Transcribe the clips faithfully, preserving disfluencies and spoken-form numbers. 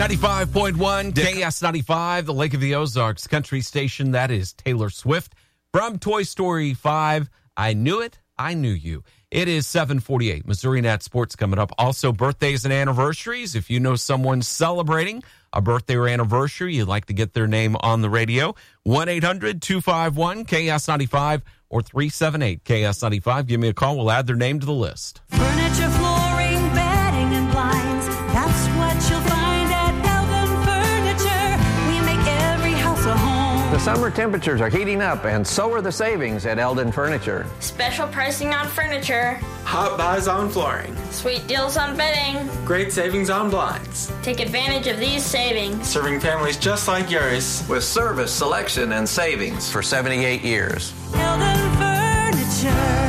ninety-five point one K S ninety-five, the Lake of the Ozarks country station. That is Taylor Swift from Toy Story five. I knew it. I knew you. It is seven forty-eight. Missouri Net Sports coming up. Also, birthdays and anniversaries. If you know someone celebrating a birthday or anniversary, you'd like to get their name on the radio, one eight hundred two five one K S ninety-five or three seven eight K S ninety-five. Give me a call. We'll add their name to the list. Furniture, flooring, bedding, and blinds. That's what you'll find at Eldon Furniture. We make every house a home. The summer temperatures are heating up, and so are the savings at Eldon Furniture. Special pricing on furniture. Hot buys on flooring. Sweet deals on bedding. Great savings on blinds. Take advantage of these savings. Serving families just like yours. With service, selection, and savings for seventy-eight years. Eldon Furniture.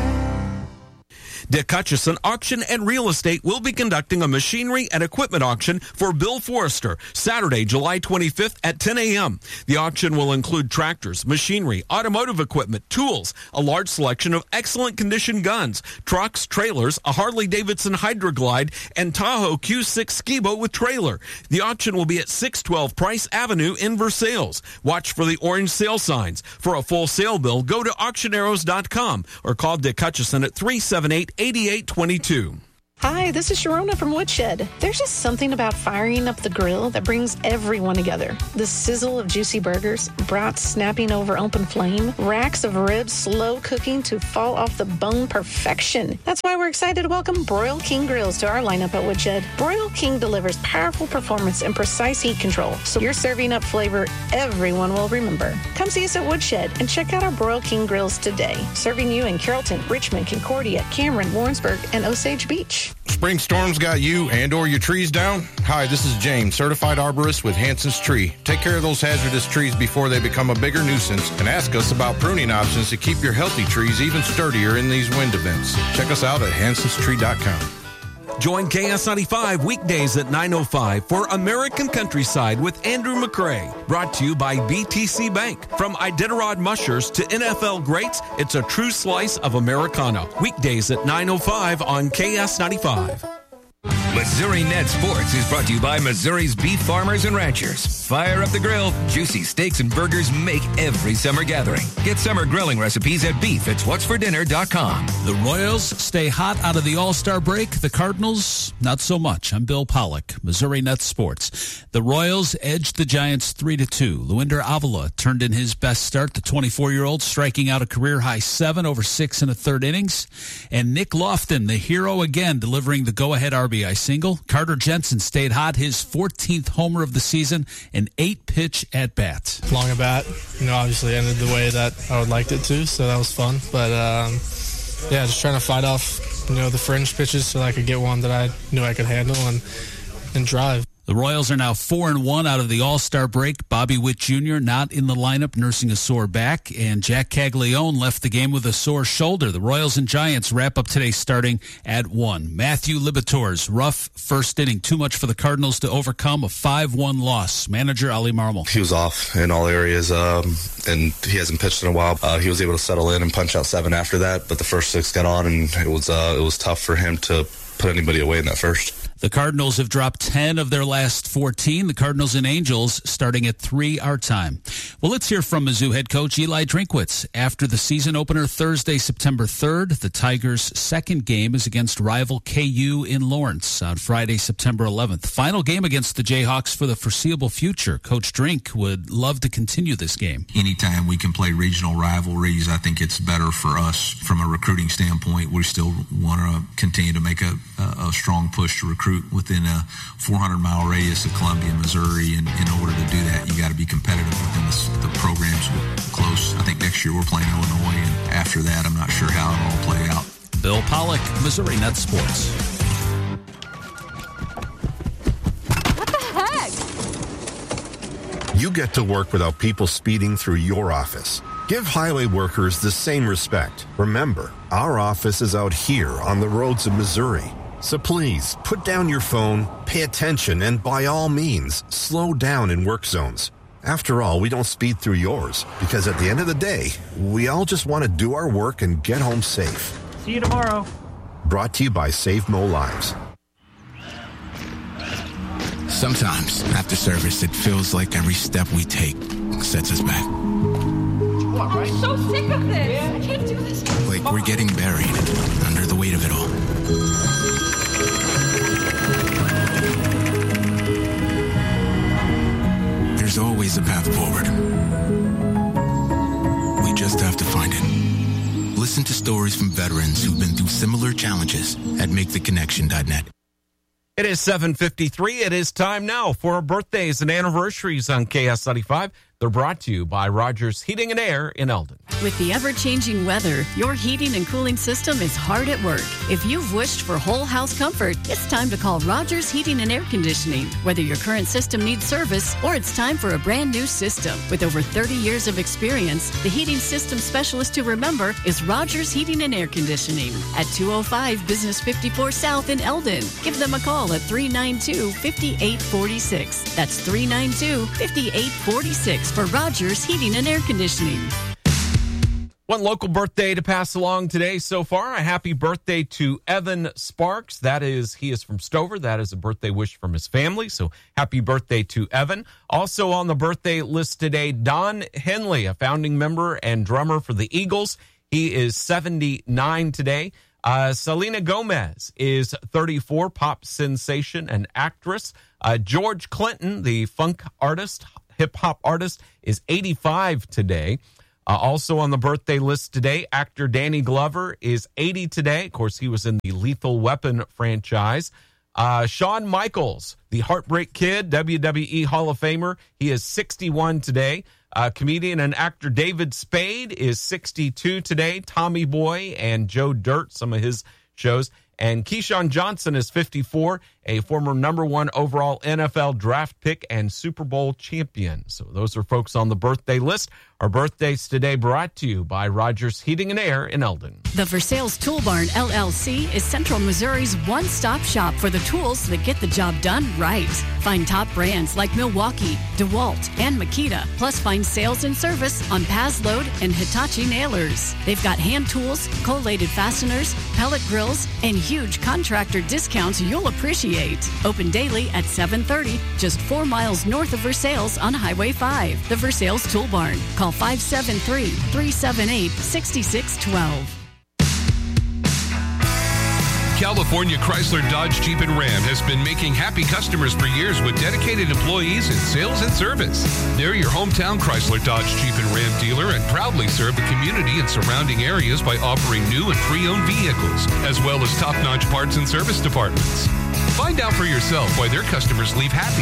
Dick Hutchison Auction and Real Estate will be conducting a machinery and equipment auction for Bill Forrester Saturday, July twenty-fifth at ten a.m. The auction will include tractors, machinery, automotive equipment, tools, a large selection of excellent condition guns, trucks, trailers, a Harley-Davidson Hydroglide, and Tahoe Q six ski boat with trailer. The auction will be at six twelve Price Avenue in Versailles. Watch for the orange sale signs. For a full sale bill, go to auction arrows dot com or call Dick Hutchison at three seven eight, eight eight two two. Hi, this is Sharona from Woodshed. There's just something about firing up the grill that brings everyone together. The sizzle of juicy burgers, brats snapping over open flame, racks of ribs slow cooking to fall off the bone perfection. That's why we're excited to welcome Broil King Grills to our lineup at Woodshed. Broil King delivers powerful performance and precise heat control, so you're serving up flavor everyone will remember. Come see us at Woodshed and check out our Broil King Grills today, serving you in Carrollton, Richmond, Concordia, Cameron, Warrensburg, and Osage Beach. Spring storms got you and or your trees down? Hi, this is James, certified arborist with Hanson's Tree. Take care of those hazardous trees before they become a bigger nuisance, and ask us about pruning options to keep your healthy trees even sturdier in these wind events. Check us out at hansons tree dot com. Join K S ninety-five weekdays at nine oh five for American Countryside with Andrew McCrae. Brought to you by B T C Bank. From Iditarod mushers to N F L greats, it's a true slice of Americana. Weekdays at nine oh five on K S ninety-five. Missouri Net Sports is brought to you by Missouri's beef farmers and ranchers. Fire up the grill. Juicy steaks and burgers make every summer gathering. Get summer grilling recipes at beef it's what's for dinner dot com. The Royals stay hot out of the All-Star break. The Cardinals, not so much. I'm Bill Pollock, Missouri Net Sports. The Royals edged the Giants three to two. Luinder Avila turned in his best start, the twenty-four-year-old, striking out a career-high seven over six in the third innings. And Nick Lofton, the hero again, delivering the go-ahead R B I single. Carter Jensen stayed hot, his fourteenth homer of the season, an eight-pitch at-bat. Long at bat, you know, obviously ended the way that I would liked it to, so that was fun. But, um, yeah, just trying to fight off, you know, the fringe pitches so that I could get one that I knew I could handle and, and drive. The Royals are now four and one out of the All-Star break. Bobby Witt Junior not in the lineup, nursing a sore back, and Jack Caglione left the game with a sore shoulder. The Royals and Giants wrap up today starting at one. Matthew Liberatore's rough first inning, too much for the Cardinals to overcome, a five one loss. Manager Ali Marmol. He was off in all areas, um, and he hasn't pitched in a while. Uh, he was able to settle in and punch out seven after that, but the first six got on, and it was uh, it was tough for him to put anybody away in that first. The Cardinals have dropped ten of their last fourteen. The Cardinals and Angels starting at three our time. Well, let's hear from Mizzou head coach Eli Drinkwitz. After the season opener Thursday, September third, the Tigers' second game is against rival K U in Lawrence on Friday, September eleventh. Final game against the Jayhawks for the foreseeable future. Coach Drink would love to continue this game. Anytime we can play regional rivalries, I think it's better for us from a recruiting standpoint. We still want to continue to make a, a, a strong push to recruit within a four hundred mile radius of Columbia, Missouri, and in order to do that, you got to be competitive within the, the programs close. I think next year we're playing Illinois, and after that, I'm not sure how it'll all play out. Bill Pollock, Missouri Net Sports. What the heck? You get to work without people speeding through your office. Give highway workers the same respect. Remember, our office is out here on the roads of Missouri. So please, put down your phone, pay attention, and by all means, slow down in work zones. After all, we don't speed through yours, because at the end of the day, we all just want to do our work and get home safe. See you tomorrow. Brought to you by Save Mo Lives. Sometimes, after service, it feels like every step we take sets us back. I'm so sick of this. I can't do this. Like we're getting buried under the weight of it all. There's always a path forward. We just have to find it. Listen to stories from veterans who've been through similar challenges at make the connection dot net. It is seven fifty-three. It is time now for our birthdays and anniversaries on K S ninety-five. They're brought to you by Rogers Heating and Air in Eldon. With the ever-changing weather, your heating and cooling system is hard at work. If you've wished for whole house comfort, it's time to call Rogers Heating and Air Conditioning. Whether your current system needs service or it's time for a brand new system. With over thirty years of experience, the heating system specialist to remember is Rogers Heating and Air Conditioning at two oh five Business fifty-four South in Eldon. Give them a call at three nine two, five eight four six. That's three nine two, five eight four six for Rogers Heating and Air Conditioning. One local birthday to pass along today so far. A happy birthday to Evan Sparks. That is, he is from Stover. That is a birthday wish from his family. So happy birthday to Evan. Also on the birthday list today, Don Henley, a founding member and drummer for the Eagles. He is seventy-nine today. Uh, Selena Gomez is thirty-four, pop sensation and actress. Uh, George Clinton, the funk artist, hip-hop artist, is eighty-five today. Uh, also on the birthday list today, actor Danny Glover is eighty today. Of course, he was in the Lethal Weapon franchise. Uh, Shawn Michaels, the Heartbreak Kid, W W E Hall of Famer, he is sixty-one today. Uh, comedian and actor David Spade is sixty-two today. Tommy Boy and Joe Dirt, some of his shows. And Keyshawn Johnson is fifty-four, a former number one overall N F L draft pick and Super Bowl champion. So those are folks on the birthday list. Our birthdays today brought to you by Rogers Heating and Air in Eldon. The For Sales Tool Barn, L L C, is Central Missouri's one-stop shop for the tools that get the job done right. Find top brands like Milwaukee, DeWalt, and Makita, plus find sales and service on Pazload and Hitachi nailers. They've got hand tools, collated fasteners, pellet grills, and huge contractor discounts you'll appreciate. Open daily at seven thirty, just four miles north of Versailles on Highway five. The Versailles Tool Barn. Call five seven three, three seven eight, six six one two. California Chrysler Dodge Jeep and Ram has been making happy customers for years with dedicated employees in sales and service. They're your hometown Chrysler Dodge Jeep and Ram dealer and proudly serve the community and surrounding areas by offering new and pre-owned vehicles, as well as top-notch parts and service departments. Find out for yourself why their customers leave happy.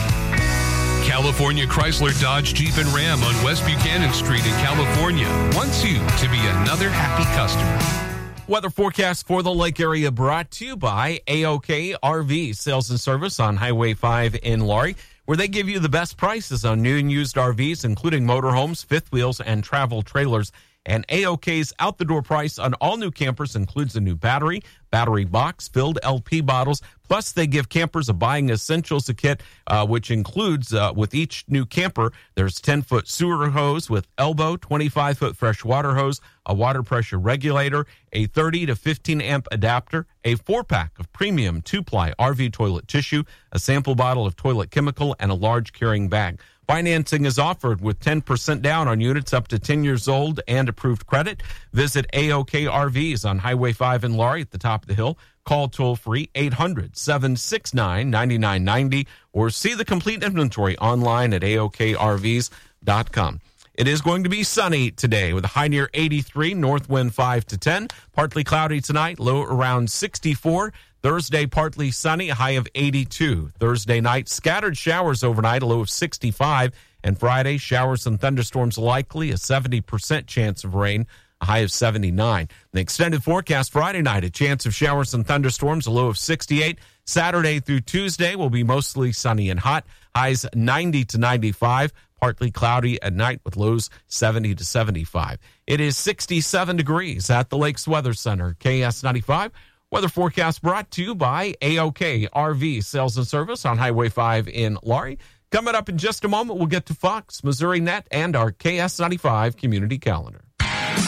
California Chrysler Dodge Jeep and Ram on West Buchanan Street in California wants you to be another happy customer. Weather forecast for the lake area brought to you by A O K R V Sales and Service on Highway five in Laurie, where they give you the best prices on new and used R Vs, including motorhomes, fifth wheels, and travel trailers. And A O K's out-the-door price on all new campers includes a new battery, battery box, filled L P bottles, plus they give campers a buying essentials kit, uh, which includes, uh, with each new camper, there's ten-foot sewer hose with elbow, twenty-five-foot fresh water hose, a water pressure regulator, a thirty to fifteen amp adapter, a four-pack of premium two-ply R V toilet tissue, a sample bottle of toilet chemical, and a large carrying bag. Financing is offered with ten percent down on units up to ten years old and approved credit. Visit A O K R Vs on Highway five in Laurie at the top of the hill. Call toll-free eight hundred, seven six nine, nine nine nine zero or see the complete inventory online at A O K R Vs dot com. It is going to be sunny today with a high near eighty-three, north wind five to ten. Partly cloudy tonight, low around sixty-four. Thursday, partly sunny, a high of eighty-two. Thursday night, scattered showers overnight, a low of sixty-five. And Friday, showers and thunderstorms likely, a seventy percent chance of rain, a high of seventy-nine. The extended forecast Friday night, a chance of showers and thunderstorms, a low of sixty-eight. Saturday through Tuesday will be mostly sunny and hot, highs ninety to ninety-five. Partly cloudy at night with lows seventy to seventy-five. It is sixty-seven degrees at the Lakes Weather Center. K S ninety-five. Weather forecast brought to you by A O K R V Sales and Service on Highway five in Laurie. Coming up in just a moment, we'll get to Fox, Missouri Net, and our K S ninety-five community calendar.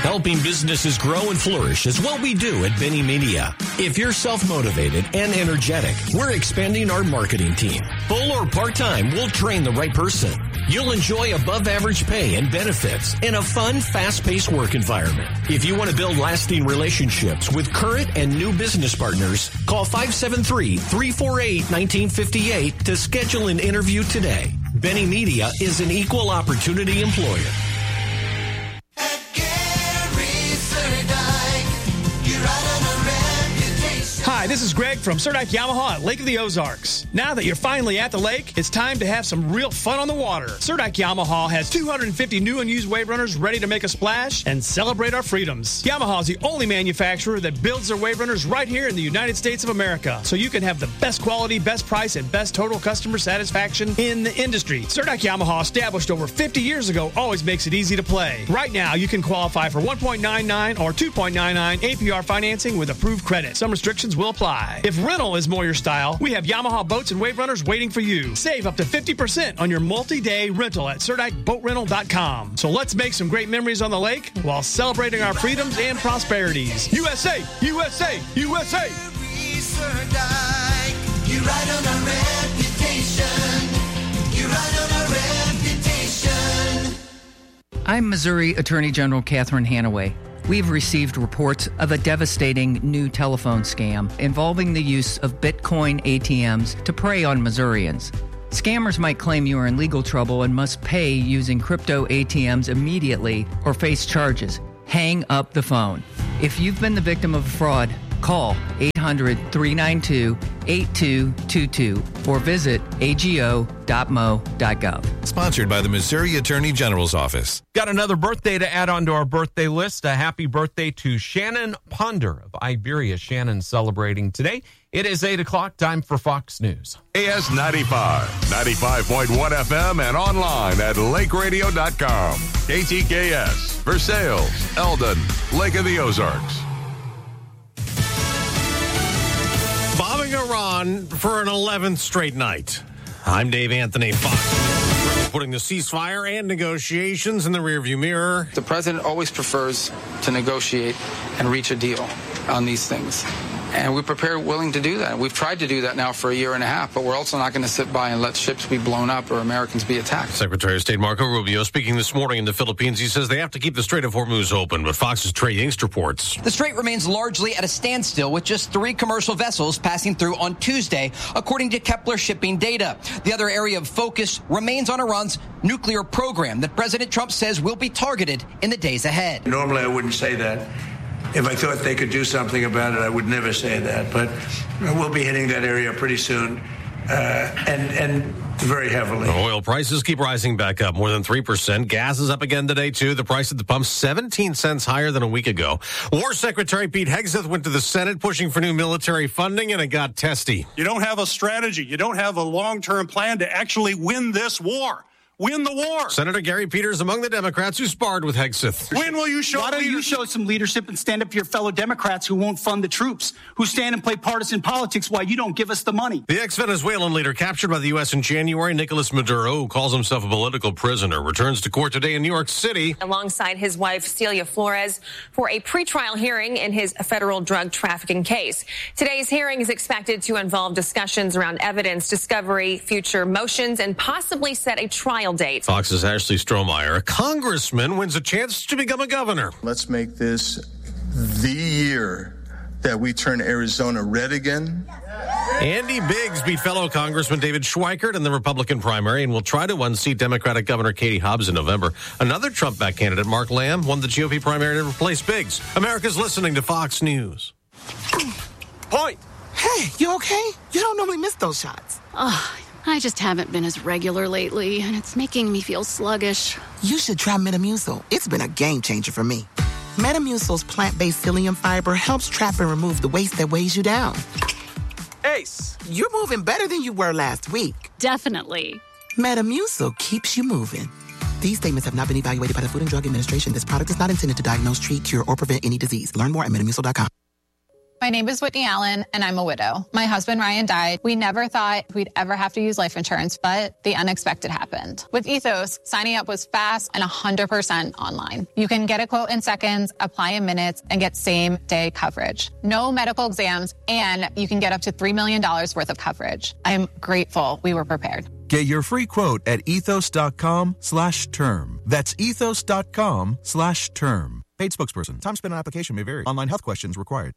Helping businesses grow and flourish is what we do at Benny Media. If you're self-motivated and energetic, we're expanding our marketing team. Full or part-time, we'll train the right person. You'll enjoy above-average pay and benefits in a fun, fast-paced work environment. If you want to build lasting relationships with current and new business partners, call five seven three, three four eight, one nine five eight to schedule an interview today. Benny Media is an equal opportunity employer. Hi, this is Greg from Surdike Yamaha at Lake of the Ozarks. Now that you're finally at the lake, it's time to have some real fun on the water. Surdike Yamaha has two hundred fifty new and used wave runners ready to make a splash and celebrate our freedoms. Yamaha is the only manufacturer that builds their wave runners right here in the United States of America, so you can have the best quality, best price, and best total customer satisfaction in the industry. Surdike Yamaha, established over fifty years ago, always makes it easy to play. Right now, you can qualify for one point nine nine or two point nine nine A P R financing with approved credit. Some restrictions will apply. If rental is more your style, we have Yamaha boats and wave runners waiting for you. Save up to fifty percent on your multi-day rental at Surdike Boat Rental dot com. So let's make some great memories on the lake while celebrating our freedoms and prosperities. U S A! U S A! U S A! You ride on a reputation. You ride on a reputation. I'm Missouri Attorney General Catherine Hanaway. We've received reports of a devastating new telephone scam involving the use of Bitcoin A T Ms to prey on Missourians. Scammers might claim you are in legal trouble and must pay using crypto A T Ms immediately or face charges. Hang up the phone. If you've been the victim of a fraud, call eight hundred, three nine two, eight two two two or visit A G O dot M O dot gov. Sponsored by the Missouri Attorney General's Office. Got another birthday to add on to our birthday list. A happy birthday to Shannon Ponder of Iberia. Shannon celebrating today. It is eight o'clock, time for Fox News. A S ninety-five, ninety-five point one F M and online at lake radio dot com. K T K S, Versailles, Eldon, Lake of the Ozarks. Bombing Iran for an eleventh straight night. I'm Dave Anthony, Fox, putting the ceasefire and negotiations in the rearview mirror. The president always prefers to negotiate and reach a deal on these things. And we're prepared, willing to do that. We've tried to do that now for a year and a half, but we're also not going to sit by and let ships be blown up or Americans be attacked. Secretary of State Marco Rubio speaking this morning in the Philippines. He says they have to keep the Strait of Hormuz open, but Fox's Trey Yingst reports. The strait remains largely at a standstill with just three commercial vessels passing through on Tuesday, according to Kepler shipping data. The other area of focus remains on Iran's nuclear program that President Trump says will be targeted in the days ahead. Normally, I wouldn't say that. If I thought they could do something about it, I would never say that. But we'll be hitting that area pretty soon, uh, and and very heavily. Oil prices keep rising back up more than three percent. Gas is up again today, too. The price at the pump, seventeen cents higher than a week ago. War Secretary Pete Hegseth went to the Senate pushing for new military funding, and it got testy. You don't have a strategy. You don't have a long-term plan to actually win this war. Win the war. Senator Gary Peters among the Democrats who sparred with Hegseth. When will you show Why don't you show some leadership and stand up to your fellow Democrats who won't fund the troops, who stand and play partisan politics while you don't give us the money? The ex-Venezuelan leader captured by the U S in January, Nicolas Maduro, who calls himself a political prisoner, returns to court today in New York City. Alongside his wife, Celia Flores, for a pretrial hearing in his federal drug trafficking case. Today's hearing is expected to involve discussions around evidence discovery, future motions, and possibly set a trial date. Fox's Ashley Strohmeyer, a congressman, wins a chance to become a governor. Let's make this the year that we turn Arizona red again. Andy Biggs beat fellow Congressman David Schweikert in the Republican primary and will try to unseat Democratic Governor Katie Hobbs in November. Another Trump-backed candidate, Mark Lamb, won the G O P primary to replace Biggs. America's listening to Fox News. Point. Hey, you okay? You don't normally miss those shots. Oh, I just haven't been as regular lately, and it's making me feel sluggish. You should try Metamucil. It's been a game changer for me. Metamucil's plant-based psyllium fiber helps trap and remove the waste that weighs you down. Ace, you're moving better than you were last week. Definitely. Metamucil keeps you moving. These statements have not been evaluated by the Food and Drug Administration. This product is not intended to diagnose, treat, cure, or prevent any disease. Learn more at Metamucil dot com. My name is Whitney Allen, and I'm a widow. My husband, Ryan, died. We never thought we'd ever have to use life insurance, but the unexpected happened. With Ethos, signing up was fast and one hundred percent online. You can get a quote in seconds, apply in minutes, and get same-day coverage. No medical exams, and you can get up to three million dollars worth of coverage. I am grateful we were prepared. Get your free quote at ethos.com slash term. That's ethos.com slash term. Paid spokesperson. Time spent on application may vary. Online health questions required.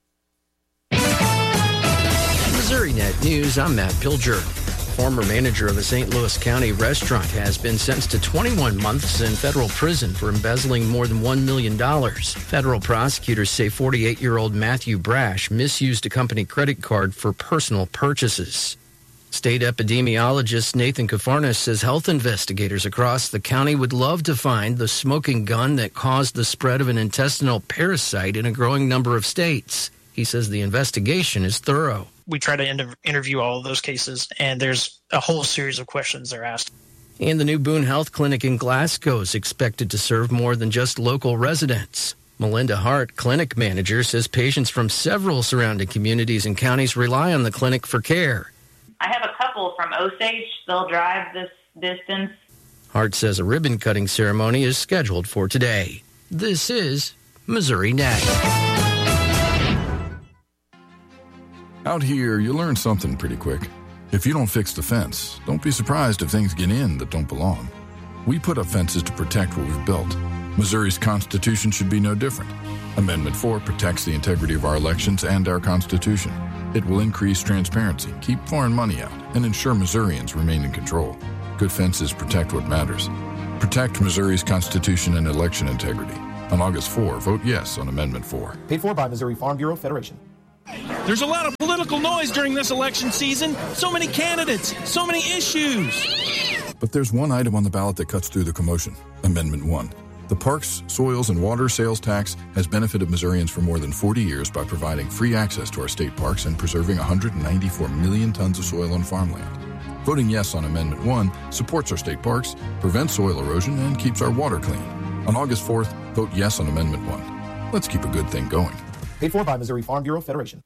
MissouriNet News, I'm Matt Pilger. Former manager of a Saint Louis County restaurant has been sentenced to twenty-one months in federal prison for embezzling more than one million dollars. Federal prosecutors say forty-eight-year-old Matthew Brash misused a company credit card for personal purchases. State epidemiologist Nathan Kafarnas says health investigators across the county would love to find the smoking gun that caused the spread of an intestinal parasite in a growing number of states. He says the investigation is thorough. We try to inter- interview all of those cases, and there's a whole series of questions they're asked. And the new Boone Health Clinic in Glasgow is expected to serve more than just local residents. Melinda Hart, clinic manager, says patients from several surrounding communities and counties rely on the clinic for care. I have a couple from Osage. They'll drive this distance. Hart says a ribbon-cutting ceremony is scheduled for today. This is MissouriNet. Out here, you learn something pretty quick. If you don't fix the fence, don't be surprised if things get in that don't belong. We put up fences to protect what we've built. Missouri's Constitution should be no different. Amendment four protects the integrity of our elections and our Constitution. It will increase transparency, keep foreign money out, and ensure Missourians remain in control. Good fences protect what matters. Protect Missouri's Constitution and election integrity. On August fourth, vote yes on Amendment four. Paid for by Missouri Farm Bureau Federation. There's a lot of political noise during this election season. So many candidates, so many issues. But there's one item on the ballot that cuts through the commotion. Amendment one. The Parks, Soils, and Water Sales Tax has benefited Missourians for more than forty years by providing free access to our state parks and preserving one hundred ninety-four million tons of soil on farmland. Voting yes on Amendment one supports our state parks, prevents soil erosion, and keeps our water clean. On August fourth, vote yes on Amendment one. Let's keep a good thing going. Paid for by Missouri Farm Bureau Federation.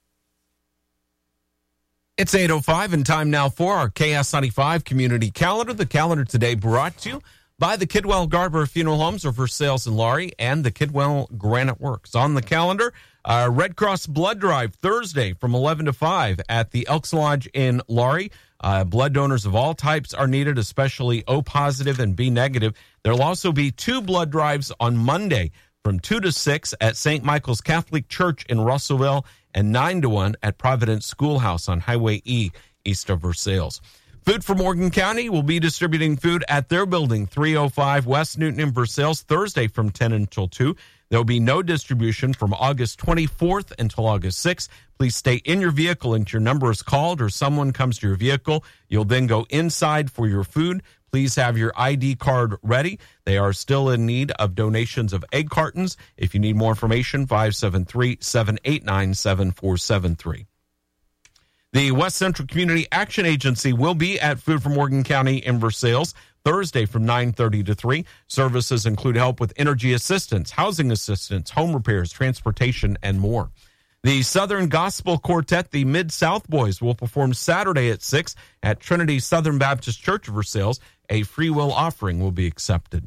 It's eight oh five and time now for our K S ninety-five Community Calendar. The calendar today brought to you by the Kidwell Garber Funeral Homes of Versailles and Laurie and the Kidwell Granite Works. On the calendar, uh, Red Cross Blood Drive Thursday from eleven to five at the Elks Lodge in Laurie. Uh, blood donors of all types are needed, especially O positive and B negative. There'll also be two blood drives on Monday from two to six at Saint Michael's Catholic Church in Russellville and nine to one at Providence Schoolhouse on Highway E east of Versailles. Food for Morgan County will be distributing food at their building, three oh five West Newton in Versailles, Thursday from ten until two. There will be no distribution from August twenty-fourth until August sixth. Please stay in your vehicle until your number is called or someone comes to your vehicle. You'll then go inside for your food. Please have your I D card ready. They are still in need of donations of egg cartons. If you need more information, five seven three, seven eight nine, seven four seven three. The West Central Community Action Agency will be at Food for Morgan County in Versailles Thursday from nine thirty to three. Services include help with energy assistance, housing assistance, home repairs, transportation, and more. The Southern Gospel Quartet, the Mid-South Boys, will perform Saturday at six at Trinity Southern Baptist Church of Versailles. A free will offering will be accepted.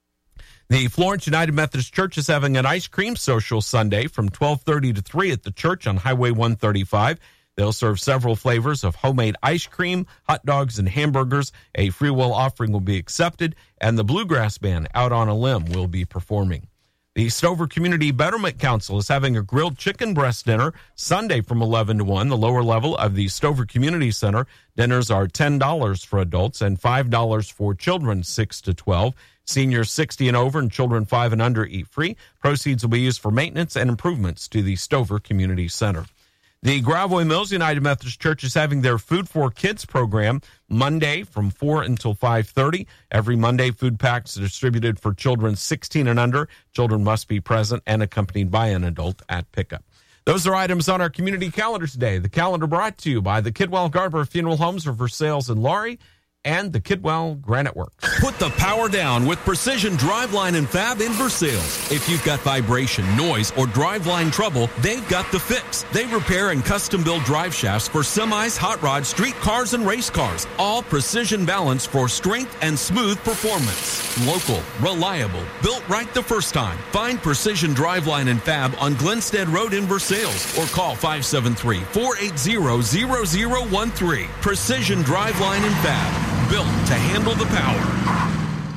The Florence United Methodist Church is having an ice cream social Sunday from twelve thirty to three at the church on Highway one thirty-five. They'll serve several flavors of homemade ice cream, hot dogs, and hamburgers. A free will offering will be accepted, and the Bluegrass Band Out on a Limb will be performing. The Stover Community Betterment Council is having a grilled chicken breast dinner Sunday from eleven to one, the lower level of the Stover Community Center. Dinners are ten dollars for adults and five dollars for children six to twelve. Seniors sixty and over and children five and under eat free. Proceeds will be used for maintenance and improvements to the Stover Community Center. The Gravois Mills United Methodist Church is having their Food for Kids program Monday from four until five thirty. Every Monday, food packs are distributed for children sixteen and under. Children must be present and accompanied by an adult at pickup. Those are items on our community calendar today. The calendar brought to you by the Kidwell Garber Funeral Homes of Versailles and Laurie and the Kidwell Granite Works. Put the power down with Precision Driveline and Fab in Versailles. If you've got vibration, noise, or driveline trouble, they've got the fix. They repair and custom build drive shafts for semis, hot rods, street cars, and race cars. All precision balanced for strength and smooth performance. Local, reliable, built right the first time. Find Precision Driveline and Fab on Glenstead Road in Versailles or call five seven three, four eight zero, zero zero one three. Precision Driveline and Fab, built to handle the power.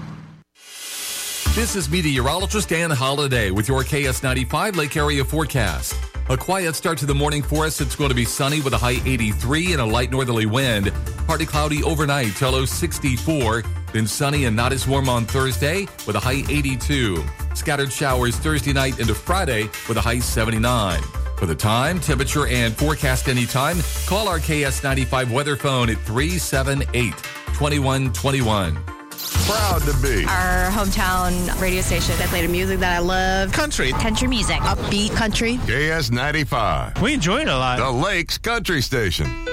This is meteorologist Dan Holliday with your K S ninety-five Lake Area forecast. A quiet start to the morning for us. It's going to be sunny with a high eighty-three and a light northerly wind. Partly cloudy overnight till low sixty-four. Then sunny and not as warm on Thursday with a high eighty-two. Scattered showers Thursday night into Friday with a high seventy-nine. For the time, temperature, and forecast anytime, call our K S ninety-five weather phone at three seven eight, two one two one. Proud to be our hometown radio station that played the music that I love. Country. Country music. Upbeat country. K S ninety-five. We enjoy it a lot. The Lakes Country Station.